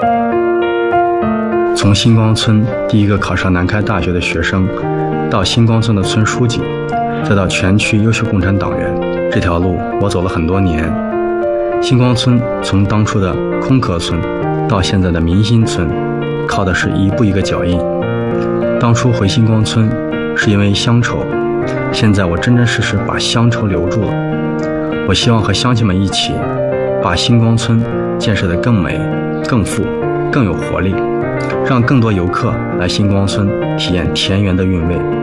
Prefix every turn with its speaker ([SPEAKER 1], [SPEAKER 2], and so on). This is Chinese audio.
[SPEAKER 1] 从星光村第一个考上南开大学的学生，到星光村的村书记，再到全区优秀共产党员，这条路我走了很多年。星光村从当初的空壳村到现在的明星村，靠的是一步一个脚印。当初回星光村是因为乡愁，现在我真真实实把乡愁留住了。我希望和乡亲们一起把星光村建设得更美、更富、更有活力，让更多游客来星光村体验田园的韵味。